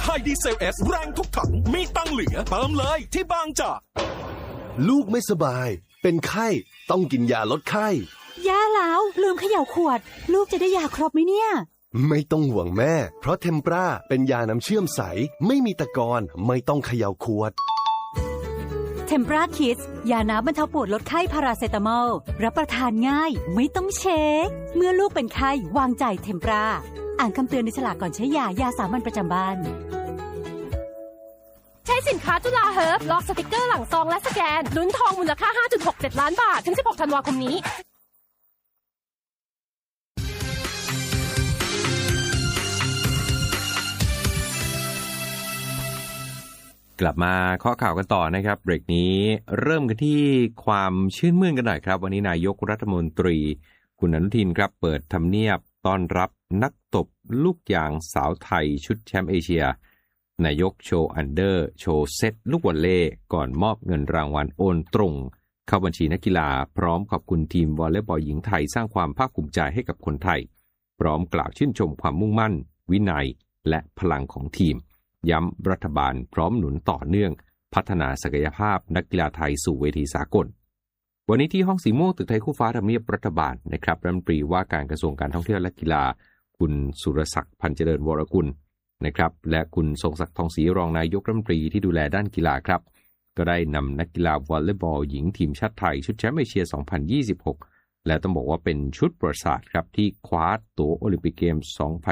Thai Diesel S แรงทุกถังมีตังเหลือเติมเลยที่บางจากลูกไม่สบายเป็นไข้ต้องกินยาลดไข้แย่แล้วลืมเขย่าขวดลูกจะได้ยาครบไหมเนี่ยไม่ต้องห่วงแม่เพราะเทมปราเป็นยาน้ำเชื่อมใสไม่มีตะกอนไม่ต้องเขย่าขวดเทมปราคิดยาน้ำบรรเทาปวดลดไข้พาราเซตามอลรับประทานง่ายไม่ต้องเช็คเมื่อลูกเป็นไข้วางใจเทมปราอ่านคำเตือนในฉลากก่อนใช้ยาสามัญประจำบ้านใช้สินค้าจุฬาเฮิร์บล็อกสติกเกอร์หลังซองและสแกนลุ้นทองมูลค่า 5.67 ล้านบาทถึง 16 ธันวาคมนี้กลับมาเคาะข่าวกันต่อนะครับเบรกนี้เริ่มกันที่ความชื่นมื่นกันหน่อยครับวันนี้นายกรัฐมนตรีคุณอนุทินครับเปิดทำเนียบต้อนรับนักตบลูกยางสาวไทยชุดแชมป์เอเชียนายกโชว์อันเดอร์โชว์เซตลูกวอลเลย์ก่อนมอบเงินรางวัลโอนตรงเข้าบัญชีนักกีฬาพร้อมขอบคุณทีมวอลเลย์บอลหญิงไทยสร้างความภาคภูมิใจให้กับคนไทยพร้อมกล่าวชื่นชมความมุ่งมั่นวินัยและพลังของทีมย้ำรัฐบาลพร้อมหนุนต่อเนื่องพัฒนาศักยภาพนักกีฬาไทยสู่เวทีสากลวันนี้ที่ห้องสีม่วงตึกไทยคู่ฟ้าทำเนียบรัฐบาลนะครับรัฐมนตรีว่าการกระทรวงการท่องเที่ยวและกีฬาคุณสุรศักดิ์พันเจริญวรกุลนะครับและคุณทรงศักดิ์ทองศรีรองนายกรัฐมนตรีที่ดูแลด้านกีฬาครับก็ได้นำนักกีฬาวอลเลย์บอลหญิงทีมชาติไทยชุดแชมป์เอเชีย 2026 และต้องบอกว่าเป็นชุดประวัติศาสตร์ครับที่คว้าตั๋วโอลิมปิกเกมส์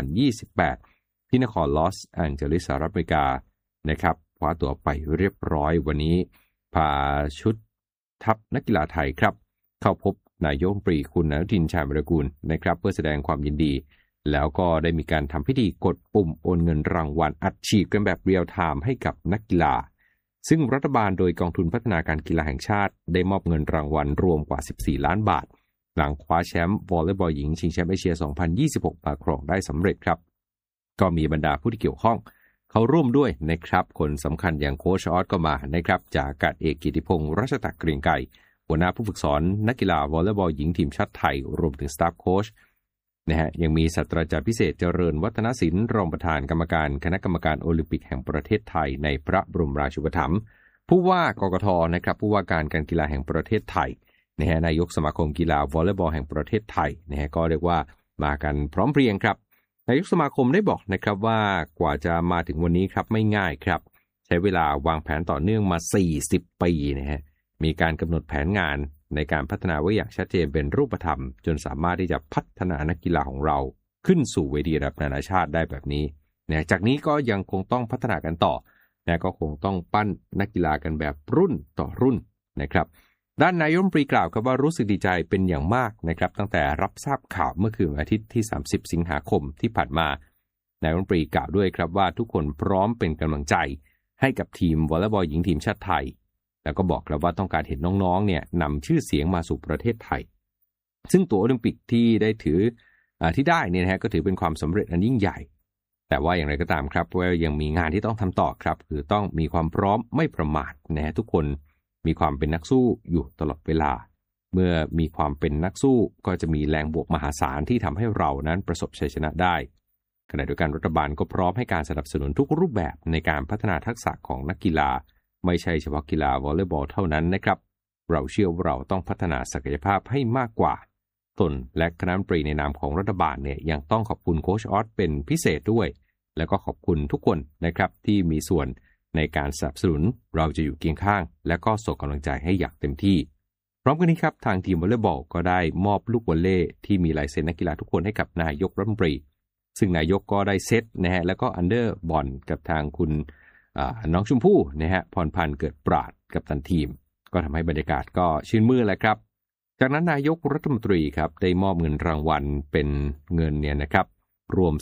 2028 ที่นครลอสแองเจลิสสหรัฐอเมริกานะครับคว้าตั๋วไปเรียบร้อยวันนี้พาชุดทัพนักกีฬาไทยครับเข้าพบนายกรัฐมนตรีคุณอนุทินชาญวิรากูลนะครับเพื่อแสดงความยินดีแล้วก็ได้มีการทำพิธีกดปุ่มโอนเงินรางวัลอัดฉีดกันแบบเรียลไทม์ให้กับนักกีฬาซึ่งรัฐบาลโดยกองทุนพัฒนาการกีฬาแห่งชาติได้มอบเงินรางวัลรวมกว่า14ล้านบาทหลังคว้าแชมป์วอลเลย์บอลหญิงชิงแชมป์เอเชีย 2026 มาครองได้สำเร็จครับก็มีบรรดาผู้ที่เกี่ยวข้องเขาร่วมด้วยนะครับคนสำคัญอย่างโค้ชออสก็มานะครับจากอากาศเอกกิติพงษ์รัชตะเกรียงไกรหัวหน้าผู้ฝึกสอนนักกีฬาวอลเลย์บอลหญิงทีมชาติไทยรวมถึงสตาฟโค้ชนะฮะยังมีศาสตราจารย์พิเศษเจริญวัฒนศิลป์รองประธานกรรมการคณะกรรมการโอลิมปิกแห่งประเทศไทยในพระบรมราชูปถัมภ์ผู้ว่ากกท.นะครับผู้ว่าการกีฬาแห่งประเทศไทยนะฮะนายกสมาคมกีฬาวอลเลย์บอลแห่งประเทศไทยนะฮะก็เรียกว่ามากันพร้อมเพรียงครับนายกสมาคมได้บอกนะครับว่ากว่าจะมาถึงวันนี้ครับไม่ง่ายครับใช้เวลาวางแผนต่อเนื่องมา40ปีนะฮะมีการกำหนดแผนงานในการพัฒนาไว้อย่างชัดเจนเป็นรูปธรรมจนสามารถที่จะพัฒนานักกีฬาของเราขึ้นสู่เวทีระดับนานาชาติได้แบบนี้นะจากนี้ก็ยังคงต้องพัฒนากันต่อนะก็คงต้องปั้นนักกีฬากันแบบรุ่นต่อรุ่นนะครับด้านนายกรัฐมนตรีกล่าวครับว่ารู้สึกดีใจเป็นอย่างมากนะครับตั้งแต่รับทราบข่าวเมื่อคืนวันอาทิตย์ที่30สิงหาคมที่ผ่านมานายกรัฐมนตรีกล่าวด้วยครับว่าทุกคนพร้อมเป็นกำลังใจให้กับทีมวอลเลย์บอลหญิงทีมชาติไทยแล้วก็บอกแล้วว่าต้องการเห็นน้องๆเนี่ยนำชื่อเสียงมาสู่ประเทศไทยซึ่งตั๋วโอลิมปิกที่ได้ถือที่ได้เนี่ยนะฮะก็ถือเป็นความสำเร็จอันยิ่งใหญ่แต่ว่าอย่างไรก็ตามครับว่ายังมีงานที่ต้องทำต่อครับคือต้องมีความพร้อมไม่ประมาทนะฮะทุกคนมีความเป็นนักสู้อยู่ตลอดเวลาเมื่อมีความเป็นนักสู้ก็จะมีแรงบวกมหาศาลที่ทำให้เรานั้นประสบชัยชนะได้ขณะเดียวกันรัฐบาลก็พร้อมให้การสนับสนุนทุกรูปแบบในการพัฒนาทักษะของนักกีฬาไม่ใช่เฉพาะกีฬาวอลเลย์บอลเท่านั้นนะครับเราเชื่อว่าเราต้องพัฒนาศักยภาพให้มากกว่าตนและคณะรัฐมนตรีในนามของรัฐบาลเนี่ยยังต้องขอบคุณโค้ชออสเป็นพิเศษด้วยแล้วก็ขอบคุณทุกคนนะครับที่มีส่วนในการสนับสนุนเราจะอยู่เคียงข้างและก็ส่งกำลังใจให้อย่างเต็มที่พร้อมกันนี้ครับทางทีมวอลเลย์บอลก็ได้มอบลูกวอลเลย์ที่มีลายเซ็นนักกีฬาทุกคนให้กับนายกรัฐมนตรีซึ่งนายกก็ได้เซตนะฮะแล้วก็อันเดอร์บอลกับทางคุณน้องชมพู่นะฮะพรพันธ์เกิดปราดกับตันทีมก็ทำให้บรรยากาศก็ชื่นมื่นแหละครับจากนั้นนายกรัฐมนตรีครับได้มอบเงินรางวัลเป็นเงินเนี่ยนะครับรวม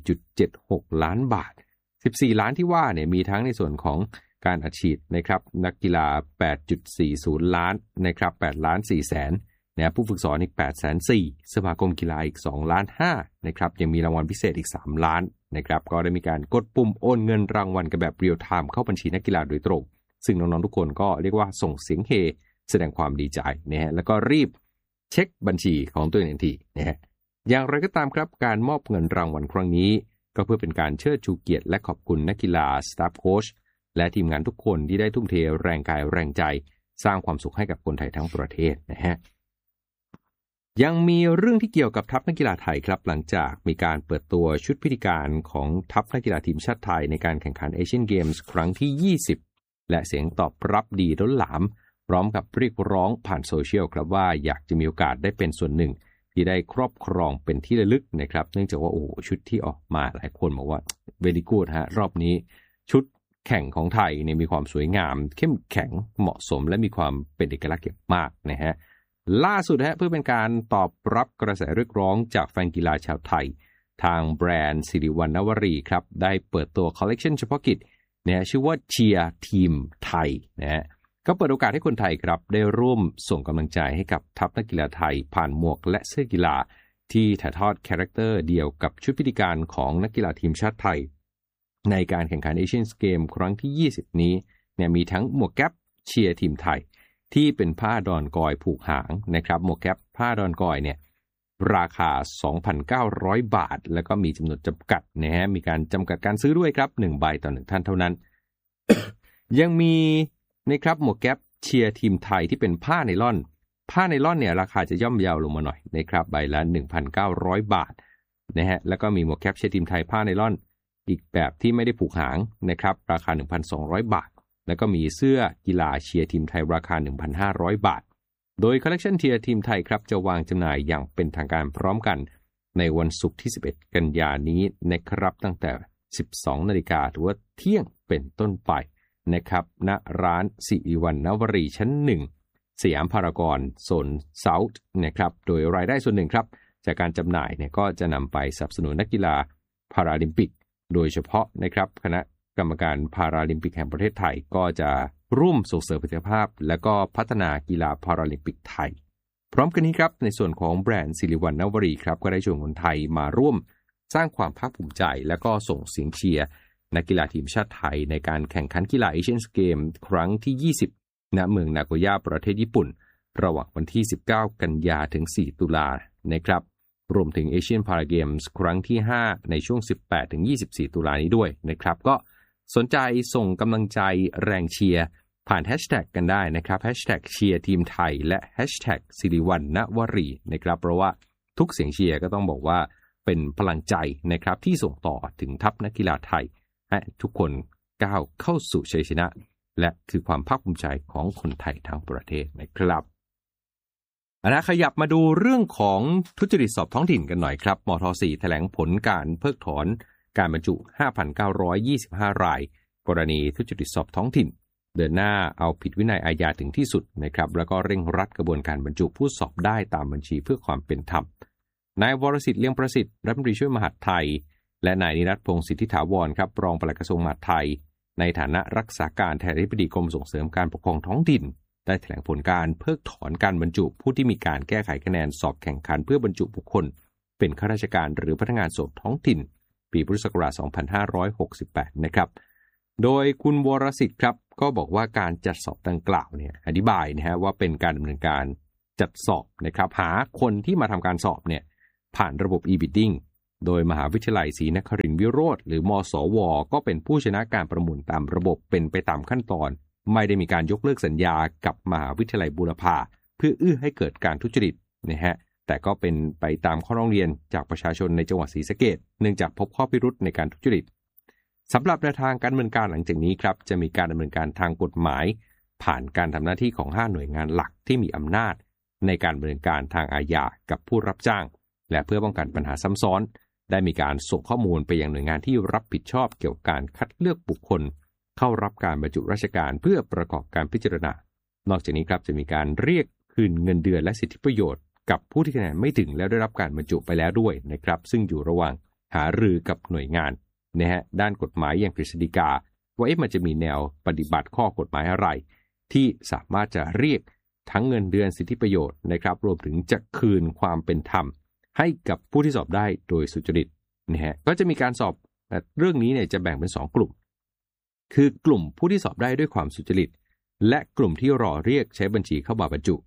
14.76 ล้านบาท14ล้านที่ว่าเนี่ยมีทั้งในส่วนของการอัดฉีดนะครับนักกีฬา 8.40 ล้านนะครับ8ล้าน4แสนนะผู้ฝึกสอนอีก 8,400,000 สมาคมกีฬาอีก 2 ล้าน 5นะครับยังมีรางวัลพิเศษอีก 3 ล้านนะครับก็ได้มีการกดปุ่มโอนเงินรางวัลกันแบบเรียลไทม์เข้าบัญชีนักกีฬาโดยตรงซึ่งน้องๆทุกคนก็เรียกว่าส่งเสียงเฮแสดงความดีใจนะฮะแล้วก็รีบเช็คบัญชีของตัวเองทันทีนะฮะอย่างไรก็ตามครับการมอบเงินรางวัลครั้งนี้ก็เพื่อเป็นการเชิดชูเกียรติและขอบคุณนักกีฬาสตาฟโค้ชและทีมงานทุกคนที่ได้ทุ่มเทแรงกายแรงใจสร้างความสุขให้กับคนไทยทั้งประเทศนะฮะยังมีเรื่องที่เกี่ยวกับทัพนักกีฬาไทยครับหลังจากมีการเปิดตัวชุดพิธีการของทัพนักกีฬาทีมชาติไทยในการแข่งขันเอเชียนเกมส์ครั้งที่20และเสียงตอบรับดีล้นหลามพร้อมกับเรียกร้องผ่านโซเชียลครับว่าอยากจะมีโอกาสได้เป็นส่วนหนึ่งที่ได้ครอบครองเป็นที่ระลึกนะครับเนื่องจากว่าโอ้ชุดที่ออกมาหลายคนบอกว่าเวรี่กู๊ดฮะรอบนี้ชุดแข่งของไทยเนี่ยมีความสวยงามเข้มแข็งเหมาะสมและมีความเป็นเอกลักษณ์อย่างมากนะฮะล่าสุดเพื่อเป็นการตอบรับกระแสเรียกร้องจากแฟนกีฬาชาวไทยทางแบรนด์สิริวัณณวรีครับได้เปิดตัวคอลเลกชันเฉพาะกิจเนี่ยชื่อว่าเชียร์ทีมไทยนะฮะก็เปิดโอกาสให้คนไทยครับได้ร่วมส่งกำลังใจให้กับทัพนักกีฬาไทยผ่านหมวกและเสื้อกีฬาที่ถ่ายทอดคาแรคเตอร์เดียวกับชุดพิธีการของนักกีฬาทีมชาติไทยในการแข่งขันเอเชียนเกมครั้งที่20นี้เนี่ยมีทั้งหมวกแก๊ปเชียร์ทีมไทยที่เป็นผ้าดอนกอยผูกหางนะครับหมวกแก๊ปผ้าดอนกอยเนี่ยราคา 2,900 บาทแล้วก็มีจำนวนจำกัดนะฮะมีการจำกัดการซื้อด้วยครับ1ใบต่อ1ท่านเท่านั้น ยังมีนะครับหมวกแก๊ปเชียร์ทีมไทยที่เป็นผ้าไนล่อนเนี่ยราคาจะย่อมเยาลงมาหน่อยนะครับใบละ 1,900 บาทนะฮะแล้วก็มีหมวกแก๊ปเชียร์ทีมไทยผ้าไนล่อนอีกแบบที่ไม่ได้ผูกหางนะครับราคา 1,200 บาทแล้วก็มีเสื้อกีฬาเชียร์ทีมไทยราคา 1,500 บาทโดยคอลเลคชันเชียร์ทีมไทยครับจะวางจำหน่ายอย่างเป็นทางการพร้อมกันในวันศุกร์ที่11กันยายนนี้นะครับตั้งแต่ 12:00 น.หรือว่าเที่ยงเป็นต้นไปนะครับณร้านสิริวัณณวรีชั้น1สยามพารากอนโซนเซาท์นะครับโดยรายได้ส่วนหนึ่งครับจากการจำหน่ายเนี่ยก็จะนำไปสนับสนุนนักกีฬาพาราลิมปิกโดยเฉพาะนะครับคณะกรรมการพาราลิมปิกแห่งประเทศไทยก็จะร่วมส่งเสริมประสิทธิภาพและก็พัฒนากีฬาพาราลิมปิกไทยพร้อมกันนี้ครับในส่วนของแบรนด์สิริวัณณวรีครับก็ได้ชวนคนไทยมาร่วมสร้างความภาคภูมิใจและก็ส่งเสียงเชียร์นักกีฬาทีมชาติไทยในการแข่งขันกีฬาเอเชียนเกมครั้งที่20ณเมืองนาโกย่าประเทศญี่ปุ่นระหว่างวันที่19กันยาถึง4ตุลานะครับรวมถึงเอเชียนพาราเกมส์ครั้งที่5ในช่วง18ถึง24ตุลานี้ด้วยนะครับก็สนใจส่งกำลังใจแรงเชียร์ผ่านแฮชแท็กกันได้นะครับแฮชแท็กเชียร์ทีมไทยและแฮชแท็กสิริวัณณวรีนะครับเพราะว่าทุกเสียงเชียร์ก็ต้องบอกว่าเป็นพลังใจนะครับที่ส่งต่อถึงทัพนักกีฬาไทยให้ทุกคนก้าวเข้าสู่ชัยชนะและคือความภาคภูมิใจของคนไทยทั้งประเทศนะครับขยับมาดูเรื่องของทุจริตสอบท้องถิ่นกันหน่อยครับมท.4 แถลงผลการเพิกถอนการบรรจุ 5,925 รายกรณีทุจริตสอบท้องถิ่นเดินหน้าเอาผิดวินัยอาญาถึงที่สุดนะครับแล้วก็เร่งรัดกระบวนการบรรจุผู้สอบได้ตามบัญชีเพื่อความเป็นธรรมนายวรสิทธิ์เลี้ยงประสิทธิ์รัฐมนตรีช่วยมหาดไทยและนายนิรัตน์พงษ์สิทธิถาวรครับรองปลัดกระทรวงมหาดไทยในฐานะรักษาการแทนอธิบดีกรมส่งเสริมการปกครองท้องถิ่นได้แถลงผลการเพิกถอนการบรรจุผู้ที่มีการแก้ไขคะแนนสอบแข่งขันเพื่อบรรจุบุคคลเป็นข้าราชการหรือพนักงานสอบท้องถิ่นปีพุทธศักราช 2568 นะครับโดยคุณวรสิทธิ์ครับก็บอกว่าการจัดสอบดังกล่าวเนี่ยอธิบายนะฮะว่าเป็นการดำเนินการจัดสอบนะครับหาคนที่มาทำการสอบเนี่ยผ่านระบบ e-bidding โดยมหาวิทยาลัยศรีนครินทร์วิโรจน์หรือมสวก็เป็นผู้ชนะการประมูลตามระบบเป็นไปตามขั้นตอนไม่ได้มีการยกเลิกสัญญากับมหาวิทยาลัยบูรพาเพื่ออื้อให้เกิดการทุจริตนะฮะแต่ก็เป็นไปตามข้อร้องเรียนจากประชาชนในจังหวัดศรีสะเกษเนื่องจากพบข้อพิรุธในการทุจริตสำหรับแนวทางการดำเนินการหลังจากนี้ครับจะมีการดำเนินการทางกฎหมายผ่านการทำหน้าที่ของ5หน่วยงานหลักที่มีอำนาจในการดำเนินการทางอาญากับผู้รับจ้างและเพื่อป้องกันปัญหาซ้ำซ้อนได้มีการส่งข้อมูลไปยังหน่วยงานที่รับผิดชอบเกี่ยวกับการคัดเลือกบุคคลเข้ารับการบรรจุราชการเพื่อประกอบการพิจารณานอกจากนี้ครับจะมีการเรียกคืนเงินเดือนและสิทธิประโยชน์กับผู้ที่คะแนนไม่ถึงแล้วได้รับการบรรจุไปแล้วด้วยนะครับซึ่งอยู่ระหว่างหารือกับหน่วยงานนะฮะด้านกฎหมายอย่างกฤษฎีกาว่ามันจะมีแนวปฏิบัติข้อกฎหมายอะไรที่สามารถจะเรียกทั้งเงินเดือนสิทธิประโยชน์นะครับรวมถึงจะคืนความเป็นธรรมให้กับผู้ที่สอบได้โดยสุจริตนะฮะก็จะมีการสอบเรื่องนี้เนี่ยจะแบ่งเป็น2กลุ่มคือกลุ่มผู้ที่สอบได้ด้วยความสุจริตและกลุ่มที่รอเรียกใช้บัญชีเข้ามาบรรจุ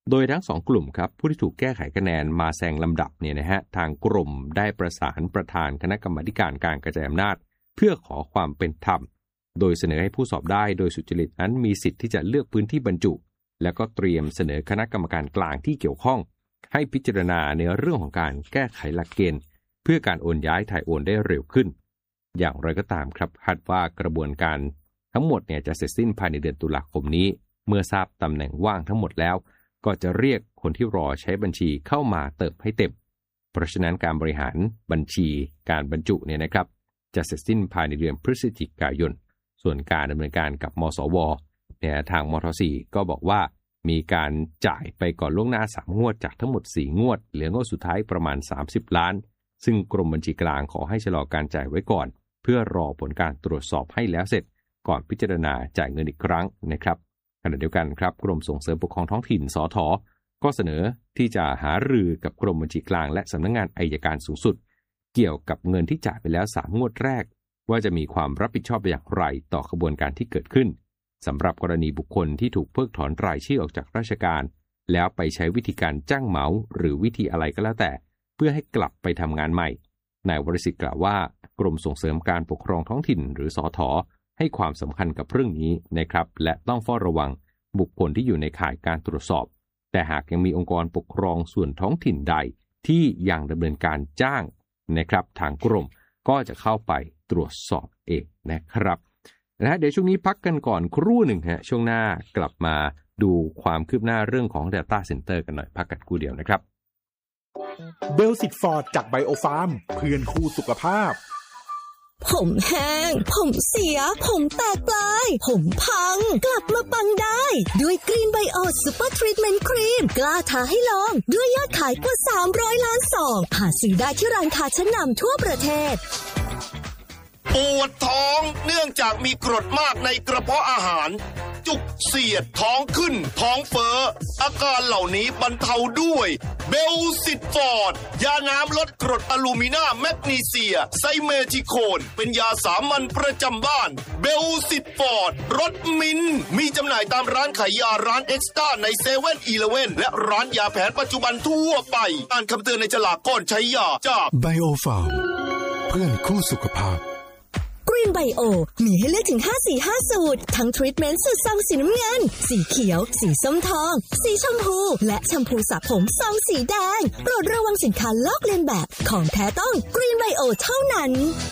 โดยทั้ง2กลุ่มครับผู้ที่ถูกแก้ไขคะแนนมาแซงลำดับเนี่ยนะฮะทางกรมได้ประสานประธานคณะกรรมาธิการการกระจายอำนาจเพื่อขอความเป็นธรรมโดยเสนอให้ผู้สอบได้โดยสุจริตนั้นมีสิทธิ์ที่จะเลือกพื้นที่บรรจุแล้วก็เตรียมเสนอคณะกรรมการกลางที่เกี่ยวข้องให้พิจารณาในเรื่องของการแก้ไขหลักเกณฑ์เพื่อการโอนย้ายถ่ายโอนได้เร็วขึ้นอย่างไรก็ตามครับคาดว่ากระบวนการทั้งหมดเนี่ยจะเสร็จสิ้นภายในเดือนตุลาคมนี้เมื่อทราบตำแหน่งว่างทั้งหมดแล้วก็จะเรียกคนที่รอใช้บัญชีเข้ามาเติมให้เต็มเพราะฉะนั้นการบริหารบัญชีการบรรจุเนี่ยนะครับจะเสร็จสิ้นภายในเดือนพฤศจิกายนส่วนการดำเนินการกับมสวเนี่ยทางมท4ก็บอกว่ามีการจ่ายไปก่อนล่วงหน้า3งวดจากทั้งหมด4งวดเหลืองวดสุดท้ายประมาณ30ล้านซึ่งกรมบัญชีกลางขอให้ชะลอการจ่ายไว้ก่อนเพื่อรอผลการตรวจสอบให้แล้วเสร็จก่อนพิจารณาจ่ายเงินอีกครั้งนะครับขณะเดียวกันครับกรมส่งเสริมปกครองท้องถิ่นสท.ก็เสนอที่จะหารือกับกรมบัญชีกลางและสำนักงานอัยการสูงสุดเกี่ยวกับเงินที่จ่ายไปแล้ว3งวดแรกว่าจะมีความรับผิดชอบอย่างไรต่อขบวนการที่เกิดขึ้นสำหรับกรณีบุคคลที่ถูกเพิกถอนรายชื่อออกจากราชการแล้วไปใช้วิธีการจ้างเหมาหรือวิธีอะไรก็แล้วแต่เพื่อให้กลับไปทำงานใหม่นายวรศิษฐ์กล่าวว่ากรมส่งเสริมการปกครองท้องถิ่นหรือสท.ให้ความสำคัญกับเรื่องนี้นะครับและต้องเฝ้าระวังบุคคลที่อยู่ในข่ายการตรวจสอบแต่หากยังมีองค์กรปกครองส่วนท้องถิ่นใดที่ยังดำเนินการจ้างนะครับทางกรมก็จะเข้าไปตรวจสอบเองนะครับเดี๋ยวช่วงนี้พักกันก่อนครู่หนึ่งฮะช่วงหน้ากลับมาดูความคืบหน้าเรื่องของ Data Center กันหน่อยพักกันครู่เดียวนะครับเบลสิตฟอร์ดจากไบโอฟาร์มเพื่อนคู่สุขภาพผมแห้งผมเสียผมแตกปลายผมพังกลับมาปังได้ด้วยกรีนไบโอซูเปอร์ทรีทเมนต์ครีมกล้าท้าให้ลองด้วยยอดขายกว่า300ล้านซองหาซื้อได้ที่ร้านค้าชั้นนำทั่วประเทศปวดท้องเนื่องจากมีกรดมากในกระเพาะอาหารจุกเสียดท้องขึ้นท้องเฟ้ออาการเหล่านี้บรรเทาด้วยเบลซิตฟอร์ดยาน้ำลดกรดอะลูมินาแมกนีเซียไซเมทิโคนเป็นยาสามัญประจำบ้านเบลซิตฟอร์ดรสมิ้นมีจำหน่ายตามร้านขายยาร้านเอ็กซ์ต้าใน7-Eleven และร้านยาแผนปัจจุบันทั่วไปอ่านคำเตือนในฉลากก่อนใช้ยาจากไบโอฟาร์มเพื่อนคู่สุขภาพกรีนไบโอมีให้เลือกถึง5 สี5สูตรทั้งทรีทเมนต์สูตรซองสีน้ำเงินสีเขียวสีส้มทองสีชมพูและแชมพูสระผมซองสีแดงโปรดระวังสินค้าลอกเลียนแบบของแท้ต้องกรีนไบโอเท่านั้น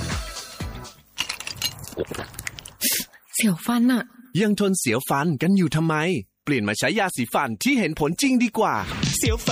เสียวฟันอะยังทนเสียวฟันกันอยู่ทำไมเปลี่ยนมาใช้ยาสีฟันที่เห็นผลจริงดีกว่าเสียวฟัน